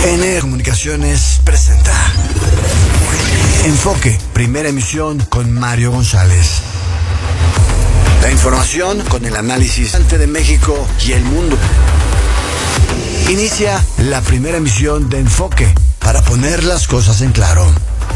NR Comunicaciones presenta Enfoque, primera emisión con Mario González. La información con el análisis de México y el mundo. Inicia la primera emisión de Enfoque para poner las cosas en claro.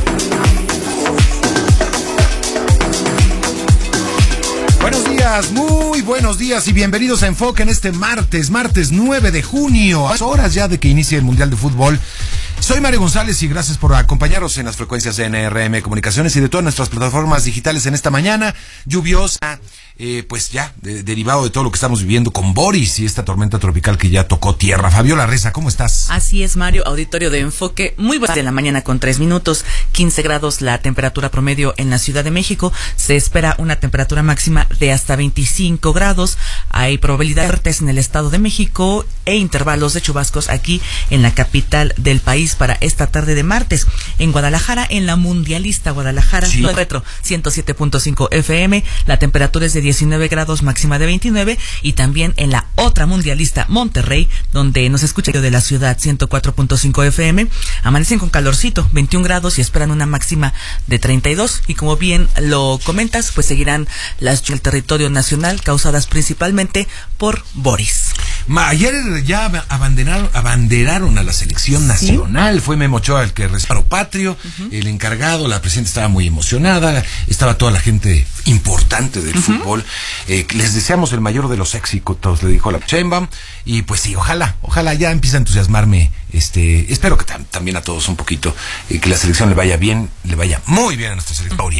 Buenos días, muy buenos días y bienvenidos a Enfoque en este martes 9 de junio, a horas ya de que inicie el Mundial de Fútbol. Soy Mario González y gracias por acompañarnos en las frecuencias de NRM Comunicaciones y de todas nuestras plataformas digitales en esta mañana lluviosa, pues ya derivado de todo lo que estamos viviendo con Boris y esta tormenta tropical que ya tocó tierra. Fabiola Reza, ¿cómo estás? Así es, Mario, auditorio de Enfoque, muy buenas de la mañana con 3 minutos, 15 grados la temperatura promedio en la Ciudad de México, se espera una temperatura máxima de hasta 25 grados, hay probabilidad de fuertes en el Estado de México e intervalos de chubascos aquí en la capital del país para esta tarde de martes. En Guadalajara, en la Mundialista Guadalajara, sí. Retro 107.5 FM, la temperatura es de 19 grados, máxima de 29, y también en la otra Mundialista Monterrey, donde nos escucha de la ciudad 104.5 FM, amanecen con calorcito, 21 grados y esperan una máxima de 32, y como bien lo comentas, pues seguirán las lluvias del territorio nacional causadas principalmente por Boris. Ayer ya abanderaron a la selección nacional. ¿Sí? Fue Memo Ochoa el que respaldó patrio, el encargado, la presidenta estaba muy emocionada, estaba toda la gente importante del fútbol. Les deseamos el mayor de los éxitos, le dijo la Sheinbaum, y pues sí, ojalá ya empiece a entusiasmarme, espero que también a todos un poquito, que la selección le vaya muy bien a nuestra selección.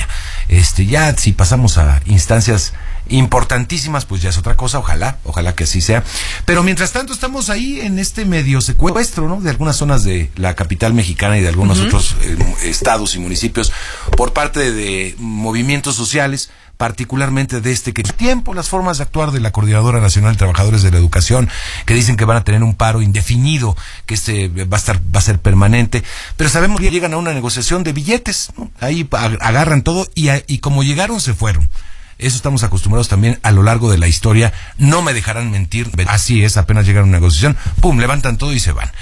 Ya si pasamos a instancias importantísimas, pues ya es otra cosa, ojalá que así sea. Pero mientras tanto estamos ahí en este medio secuestro, ¿no?, de algunas zonas de la capital mexicana y de algunos otros estados y municipios por parte de movimientos sociales, particularmente de que tiempo las formas de actuar de la Coordinadora Nacional de Trabajadores de la Educación, que dicen que van a tener un paro indefinido, que va a ser permanente, pero sabemos que llegan a una negociación de billetes, ¿no? Ahí agarran todo y como llegaron se fueron. Eso estamos acostumbrados también a lo largo de la historia, no me dejarán mentir, así es, apenas llegan a una negociación, pum, levantan todo y se van.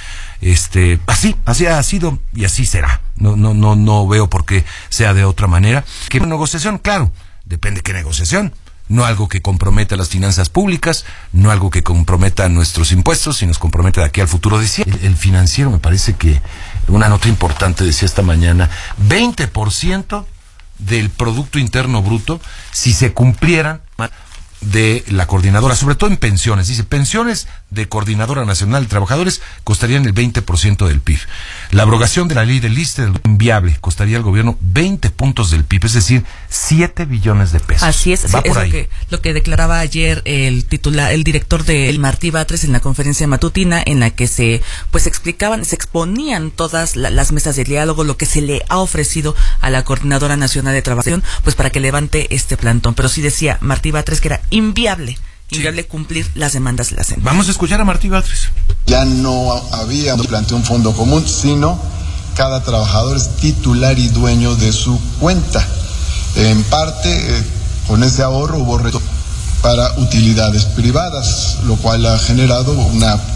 Así ha sido y así será. No veo por qué sea de otra manera. ¿Qué negociación? Claro, depende de qué negociación. No algo que comprometa las finanzas públicas, no algo que comprometa nuestros impuestos, sino nos compromete de aquí al futuro. Decía el Financiero, me parece que una nota importante decía esta mañana, 20% del Producto Interno Bruto, si se cumplieran de la coordinadora, sobre todo en pensiones. Dice, pensiones de Coordinadora Nacional de Trabajadores costarían el 20% del PIB. La abrogación de la ley del ISSSTE inviable costaría al gobierno 20 puntos del PIB, es decir, 7 billones de pesos. Así es, lo que declaraba ayer el director del Martí Batres en la conferencia matutina, en la que se exponían todas las mesas de diálogo, lo que se le ha ofrecido a la Coordinadora Nacional de Trabajación, pues para que levante este plantón. Pero sí decía Martí Batres que era inviable cumplir las demandas de la CENTE. Vamos a escuchar a Martí Batres. Ya no planteó un fondo común, sino cada trabajador es titular y dueño de su cuenta. En parte, con ese ahorro hubo retorno para utilidades privadas, lo cual ha generado una